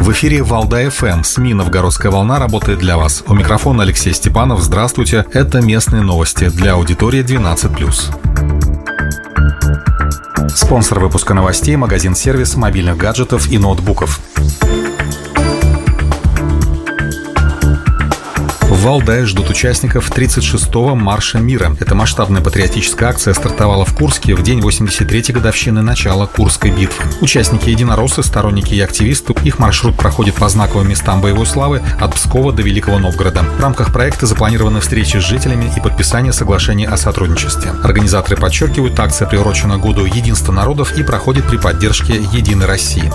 В эфире Валдай-ФМ. СМИ «Новгородская волна» работает для вас. У микрофона Алексей Степанов. Здравствуйте. Это местные новости для аудитории 12+. Спонсор выпуска новостей – магазин-сервис мобильных гаджетов и ноутбуков. В Валдае ждут участников 36-го Марша мира. Эта масштабная патриотическая акция стартовала в Курске в день 83-й годовщины начала Курской битвы. Участники единороссы, сторонники и активисты. Их маршрут проходит по знаковым местам боевой славы от Пскова до Великого Новгорода. В рамках проекта запланированы встречи с жителями и подписание соглашений о сотрудничестве. Организаторы подчеркивают, акция приурочена к году единства народов и проходит при поддержке «Единой России».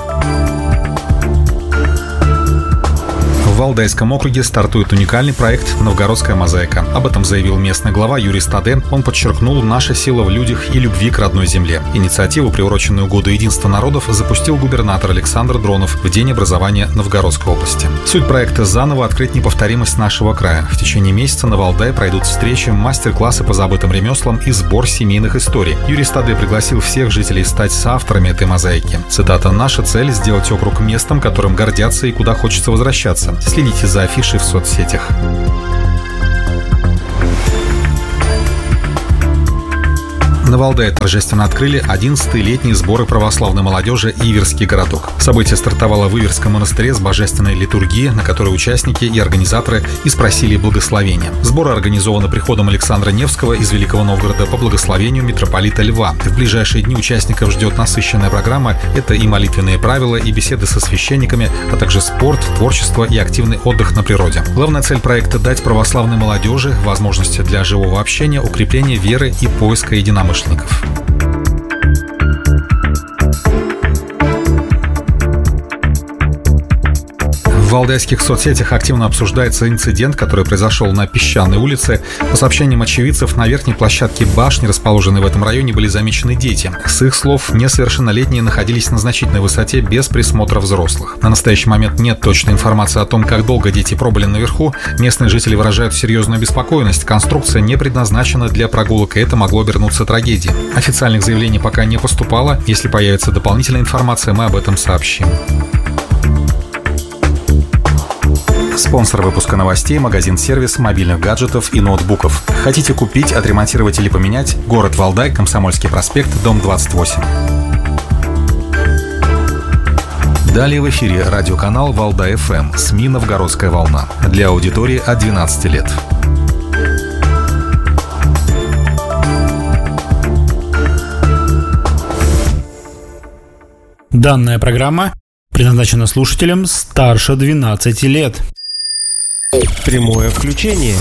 В Валдайском округе стартует уникальный проект «Новгородская мозаика». Об этом заявил местный глава Юрий Стаде. Он подчеркнул, наша сила в людях и любви к родной земле. Инициативу, приуроченную году единства народов, запустил губернатор Александр Дронов в день образования Новгородской области. Суть проекта – заново открыть неповторимость нашего края. В течение месяца на Валдае пройдут встречи, мастер-классы по забытым ремеслам и сбор семейных историй. Юрий Стаде пригласил всех жителей стать соавторами этой мозаики. Цитата: «Наша цель – сделать округ местом, которым гордятся и куда хочется возвращаться». Следите за афишей в соцсетях. На Валдае торжественно открыли 11-й летние сборы православной молодежи «Иверский городок». Событие стартовало в Иверском монастыре с божественной литургии, на которой участники и организаторы и спросили благословения. Сборы организованы приходом Александра Невского из Великого Новгорода по благословению митрополита Льва. В ближайшие дни участников ждет насыщенная программа. Это и молитвенные правила, и беседы со священниками, а также спорт, творчество и активный отдых на природе. Главная цель проекта – дать православной молодежи возможности для живого общения, укрепления веры и поиска единомышленников. В валдайских соцсетях активно обсуждается инцидент, который произошел на Песчаной улице. По сообщениям очевидцев, на верхней площадке башни, расположенной в этом районе, были замечены дети. С их слов, несовершеннолетние находились на значительной высоте без присмотра взрослых. На настоящий момент нет точной информации о том, как долго дети пробыли наверху. Местные жители выражают серьезную обеспокоенность. Конструкция не предназначена для прогулок, и это могло обернуться трагедией. Официальных заявлений пока не поступало. Если появится дополнительная информация, мы об этом сообщим. Спонсор выпуска новостей – магазин-сервис мобильных гаджетов и ноутбуков. Хотите купить, отремонтировать или поменять? Город Валдай, Комсомольский проспект, дом 28. Далее в эфире радиоканал Валдай-ФМ, СМИ «Новгородская волна». Для аудитории от 12 лет. Данная программа предназначена слушателям старше 12 лет. Прямое включение.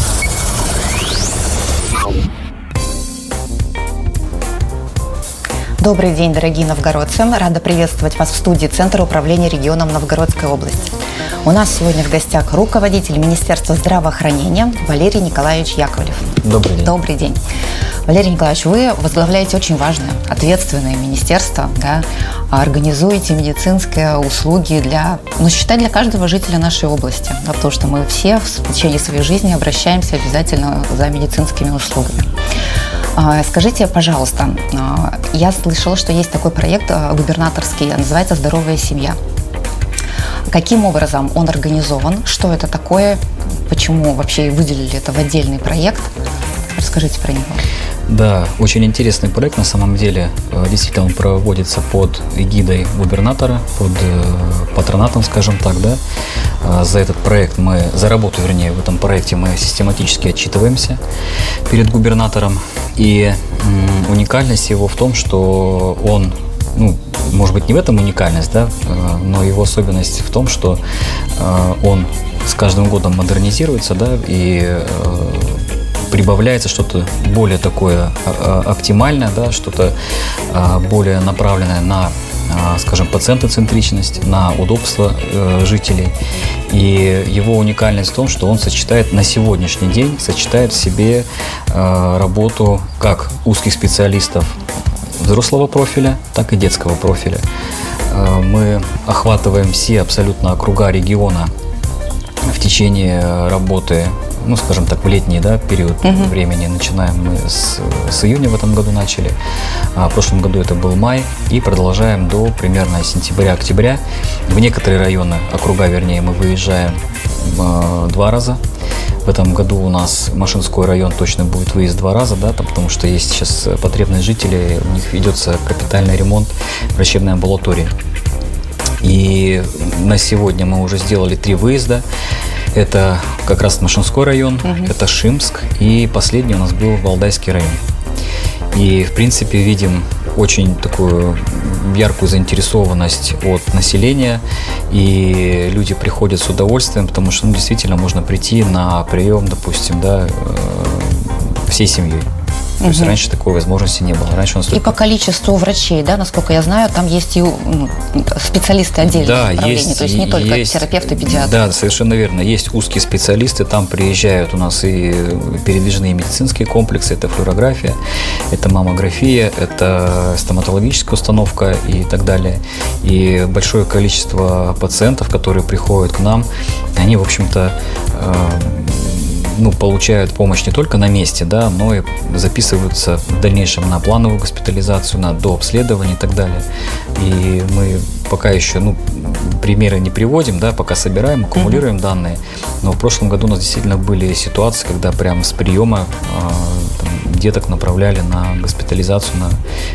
Добрый день, дорогие новгородцы. Рада приветствовать вас в студии Центра управления регионом Новгородской области. У нас сегодня в гостях руководитель Министерства здравоохранения Валерий Николаевич Яковлев. Добрый день. Добрый день. Валерий Николаевич, вы возглавляете очень важное, ответственное министерство, да, организуете медицинские услуги для каждого жителя нашей области, да, потому что мы все в течение своей жизни обращаемся обязательно за медицинскими услугами. Скажите, пожалуйста, я слышала, что есть такой проект губернаторский, называется «Здоровая семья». Каким образом он организован? Что это такое? Почему вообще выделили это в отдельный проект? Расскажите про него. Да, очень интересный проект на самом деле. Действительно, он проводится под эгидой губернатора, под патронатом, скажем так, да. За работу в этом проекте мы систематически отчитываемся перед губернатором. И уникальность его в том, что он, может быть, не в этом уникальность, да, но его особенность в том, что он с каждым годом модернизируется, да, и прибавляется что-то более такое оптимальное, да, что-то более направленное на, скажем, пациентоцентричность, на удобство жителей. И его уникальность в том, что он на сегодняшний день сочетает в себе работу как узких специалистов взрослого профиля, так и детского профиля. Мы охватываем все абсолютно округа региона в течение работы ну, скажем так, в летний, да, период времени. Начинаем мы с июня в этом году начали, а в прошлом году это был май, и продолжаем до примерно сентября-октября. В некоторые районы, округа вернее, мы выезжаем 2 раза. В этом году у нас Машинской район точно будет выезд 2 раза, да, там, потому что есть сейчас потребность жителей, у них ведется капитальный ремонт врачебной амбулатории. И на сегодня мы уже сделали 3 выезда. Это как раз Машинской район, это Шимск, и последний у нас был Валдайский район. И, в принципе, видим очень такую яркую заинтересованность от населения, и люди приходят с удовольствием, потому что, ну, действительно можно прийти на прием, допустим, да, всей семьей. То есть раньше такой возможности не было. Раньше у нас и по количеству врачей, да, насколько я знаю, там есть и специалисты отдельных направлений, есть, то есть не только терапевты, педиатры. Да, совершенно верно. Есть узкие специалисты, там приезжают у нас и передвижные медицинские комплексы, это флюорография, это маммография, это стоматологическая установка и так далее. И большое количество пациентов, которые приходят к нам, они, в общем-то, получают помощь не только на месте, да, но и записываются в дальнейшем на плановую госпитализацию, на дообследование и так далее. И мы пока еще, примеры не приводим, да, пока собираем, аккумулируем данные. Но в прошлом году у нас действительно были ситуации, когда прямо с приема деток направляли на госпитализацию, на